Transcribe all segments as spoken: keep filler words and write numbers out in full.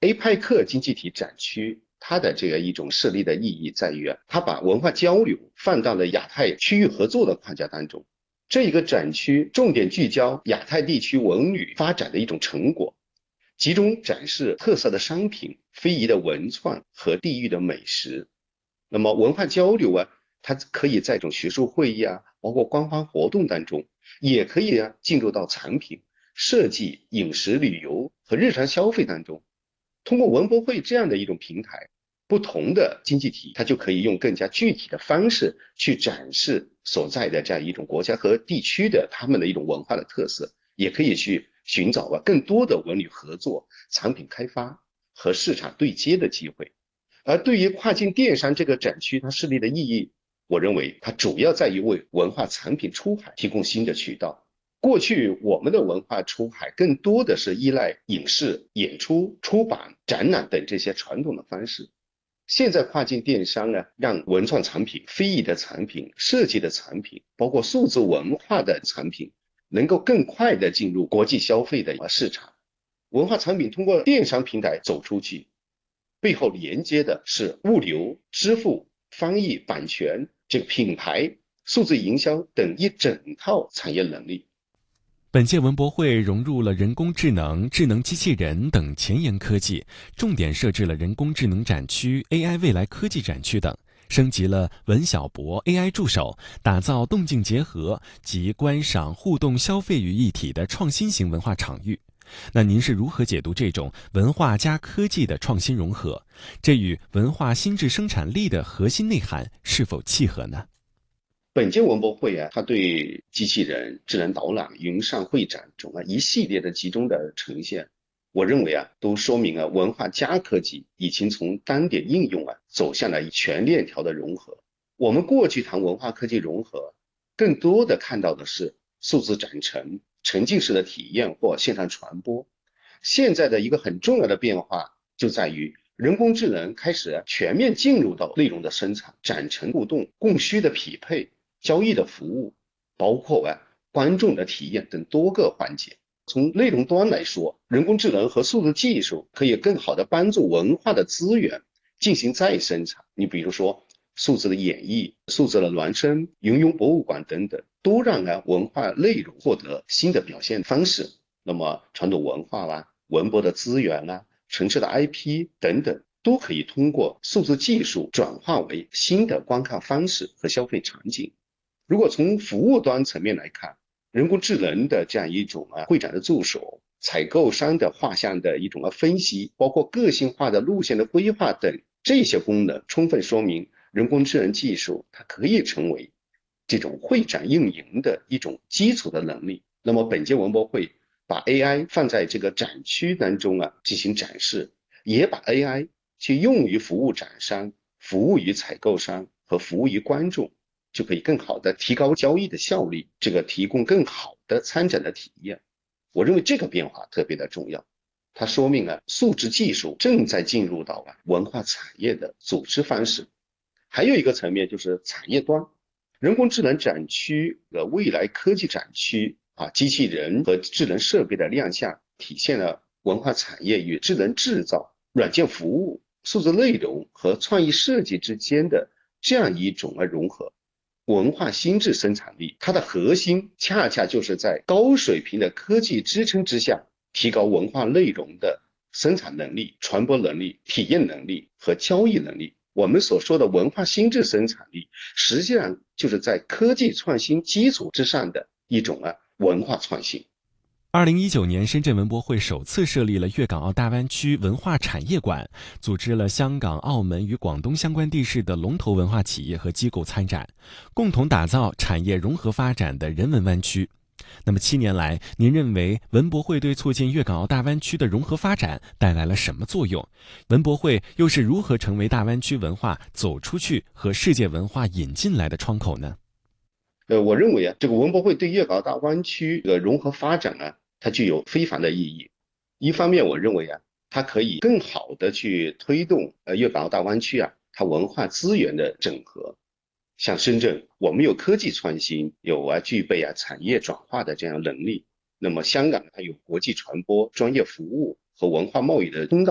A 派克经济体展区，它的这个一种设立的意义在于啊，它把文化交流放到了亚太区域合作的框架当中。这一个展区重点聚焦亚太地区文旅发展的一种成果，集中展示特色的商品、非遗的文创和地域的美食。那么文化交流啊，它可以在这种学术会议啊，包括官方活动当中，也可以啊进入到产品设计、饮食、旅游和日常消费当中。通过文博会这样的一种平台，不同的经济体它就可以用更加具体的方式去展示所在的这样一种国家和地区的他们的一种文化的特色，也可以去寻找啊更多的文旅合作、产品开发和市场对接的机会。而对于跨境电商这个展区它设立的意义，我认为它主要在于为文化产品出海提供新的渠道。过去我们的文化出海更多的是依赖影视、演出、出版、展览等这些传统的方式。现在跨境电商呢，让文创产品、非遗的产品、设计的产品，包括数字文化的产品，能够更快的进入国际消费的市场。文化产品通过电商平台走出去，背后连接的是物流、支付、翻译、版权、这个品牌、数字营销等一整套产业能力。 本届文博会融入了人工智能、智能机器人等前沿科技，重点设置了人工智能展区、A I 未来科技展区等，升级了文小博 A I 助手，打造动静结合及观赏、互动、消费于一体的创新型文化场域。那您是如何解读这种文化加科技的创新融合？这与文化心智生产力的核心内涵是否契合呢？ 本届文博会啊，它对机器人、智能导览、云上会展这种啊一系列的集中的呈现，我认为啊，都说明了文化加科技已经从单点应用啊走向了全链条的融合。我们过去谈文化科技融合，更多的看到的是数字展陈、沉浸式的体验或线上传播。现在的一个很重要的变化就在于人工智能开始全面进入到内容的生产、展陈互动、供需的匹配、交易的服务，包括啊观众的体验等多个环节。从内容端来说，人工智能和数字技术可以更好的帮助文化的资源进行再生产。你比如说数字的演绎、数字的孪生、云游博物馆等等，都让啊文化内容获得新的表现方式。那么传统文化啦、文博的资源啦、城市的 I P 等等，都可以通过数字技术转化为新的观看方式和消费场景。如果从服务端层面来看，人工智能的这样一种啊会展的助手、采购商的画像的一种啊分析，包括个性化的路线的规划等这些功能，充分说明人工智能技术它可以成为这种会展运营的一种基础的能力。那么本届文博会把 A I 放在这个展区当中啊进行展示，也把 A I 去用于服务展商、服务于采购商和服务于观众，就可以更好的提高交易的效率，这个提供更好的参展的体验。我认为这个变化特别的重要，它说明了数字技术正在进入到啊文化产业的组织方式。还有一个层面就是产业端，人工智能展区的未来科技展区啊，机器人和智能设备的亮相，体现了文化产业与智能制造、软件服务、数字内容和创意设计之间的这样一种融合。文化心智生产力，它的核心恰恰就是在高水平的科技支撑之下，提高文化内容的生产能力、传播能力、体验能力和交易能力。我们所说的文化心智生产力，实际上就是在科技创新基础之上的一种啊文化创新。 二零一九年，深圳文博会首次设立了粤港澳大湾区文化产业馆，组织了香港、澳门与广东相关地市的龙头文化企业和机构参展，共同打造产业融合发展的人文湾区。那么七年来，您认为文博会对促进粤港澳大湾区的融合发展带来了什么作用？文博会又是如何成为大湾区文化走出去和世界文化引进来的窗口呢？ 呃，我认为啊，这个文博会对粤港澳大湾区的融合发展呢，它具有非凡的意义。一方面，我认为啊，它可以更好的去推动呃粤港澳大湾区啊，它文化资源的整合。像深圳，我们有科技创新，有啊具备啊产业转化的这样能力。那么香港它有国际传播、专业服务和文化贸易的通道。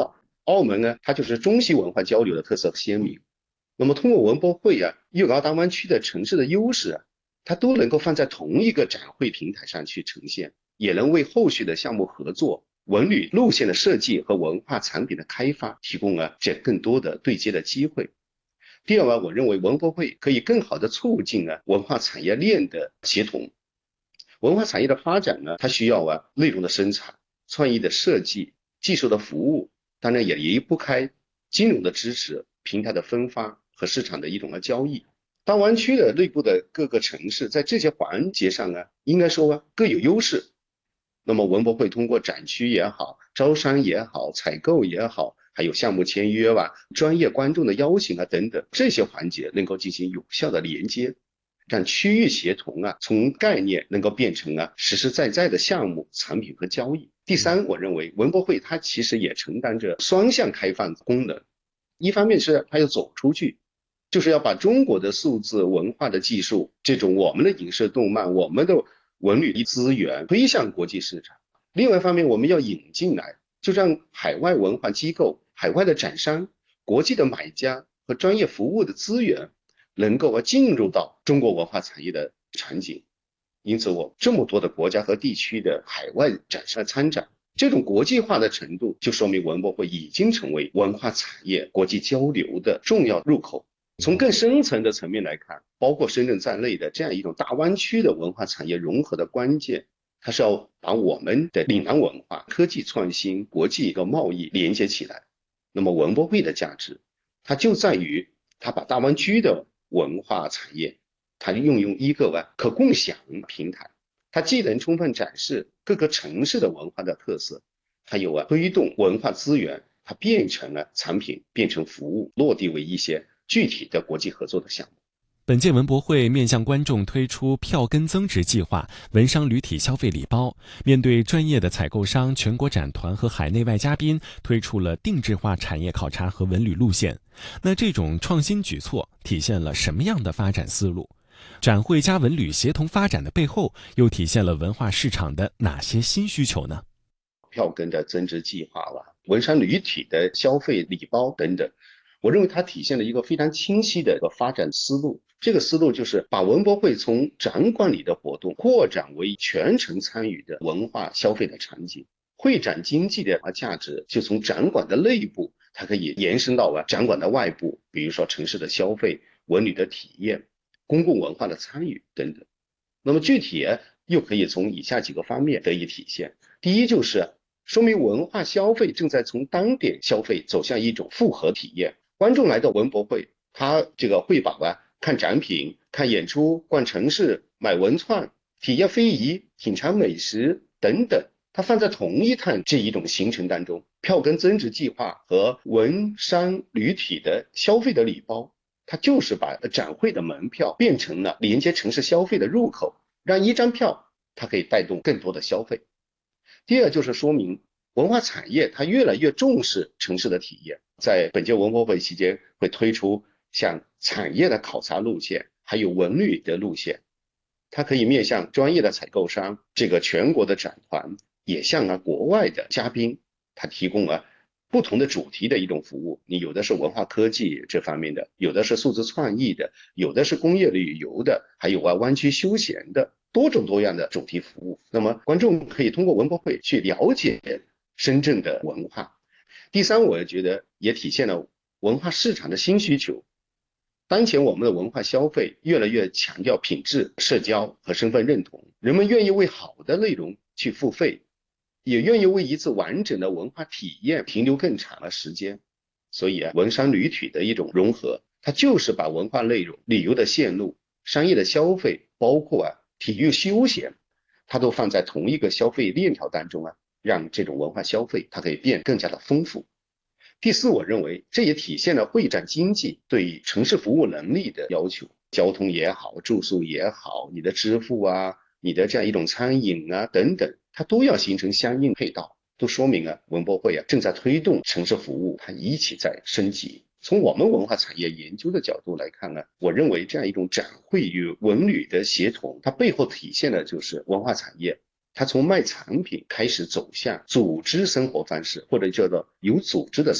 澳门呢，它就是中西文化交流的特色鲜明。那么通过文博会啊，粤港澳大湾区的城市的优势啊，它都能够放在同一个展会平台上去呈现，也能为后续的项目合作、文旅路线的设计和文化产品的开发提供了这更多的对接的机会。第二呢，我认为文博会可以更好的促进啊文化产业链的协同。文化产业的发展呢，它需要啊内容的生产、创意的设计、技术的服务，当然也离不开金融的支持、平台的分发和市场的一种的交易。大湾区的内部的各个城市在这些环节上呢，应该说啊各有优势。那么文博会通过展区也好、招商也好、采购也好，还有项目签约吧、专业观众的邀请啊等等，这些环节能够进行有效的连接，让区域协同啊从概念能够变成啊实实在在的项目、产品和交易。第三，我认为文博会它其实也承担着双向开放功能，一方面是它要走出去，就是要把中国的数字文化的技术，这种我们的影视动漫、我们的文旅资源推向国际市场。另外一方面，我们要引进来，就让海外文化机构、海外的展商、国际的买家和专业服务的资源，能够进入到中国文化产业的场景。因此，我这么多的国家和地区的海外展商参展，这种国际化的程度，就说明文博会已经成为文化产业国际交流的重要入口。从更深层的层面来看，包括深圳在内的这样一种大湾区的文化产业融合的关键，它是要把我们的岭南文化、科技创新、国际和贸易连接起来。那么文博会的价值，它就在于它把大湾区的文化产业，它运用一个可共享平台，它既能充分展示各个城市的文化的特色，还有啊推动文化资源它变成了产品，变成服务，落地为一些具体的国际合作的项目。 本届文博会面向观众推出票根增值计划、文商旅体消费礼包，面对专业的采购商、全国展团和海内外嘉宾，推出了定制化产业考察和文旅路线。那这种创新举措体现了什么样的发展思路？展会加文旅协同发展的背后，又体现了文化市场的哪些新需求呢？ 票根的增值计划吧，文商旅体的消费礼包等等，我认为它体现了一个非常清晰的一个发展思路。这个思路就是把文博会从展馆里的活动扩展为全程参与的文化消费的场景。会展经济的价值就从展馆的内部，它可以延伸到展馆的外部，比如说城市的消费、文旅的体验、公共文化的参与等等。那么具体又可以从以下几个方面得以体现。第一，就是说明文化消费正在从当点消费走向一种复合体验。观众来到文博会，他这个会把啊看展品、看演出、逛城市、买文创、体验非遗、品尝美食等等，它放在同一趟这一种行程当中。票根增值计划和文商旅体的消费的礼包，它就是把展会的门票变成了连接城市消费的入口，让一张票它可以带动更多的消费。第二，就是说明文化产业它越来越重视城市的体验。在本届文博会期间，会推出像产业的考察路线，还有文旅的路线，它可以面向专业的采购商，这个全国的展团，也向啊国外的嘉宾，它提供了不同的主题的一种服务。你有的是文化科技这方面的，有的是数字创意的，有的是工业旅游的，还有啊湾区休闲的，多种多样的主题服务。那么观众可以通过文博会去了解深圳的文化。第三，我觉得也体现了文化市场的新需求。当前我们的文化消费越来越强调品质、社交和身份认同，人们愿意为好的内容去付费，也愿意为一次完整的文化体验停留更长的时间。所以啊，文商旅体的一种融合，它就是把文化内容、旅游的线路、商业的消费，包括啊体育休闲，它都放在同一个消费链条当中啊，让这种文化消费它可以变更加的丰富。第四，我认为这也体现了会展经济对城市服务能力的要求，交通也好，住宿也好，你的支付啊，你的这样一种餐饮啊等等，它都要形成相应配套，都说明啊文博会啊正在推动城市服务它一起在升级。从我们文化产业研究的角度来看呢，我认为这样一种展会与文旅的协同，它背后体现的就是文化产业它从卖产品开始走向组织生活方式，或者叫做有组织的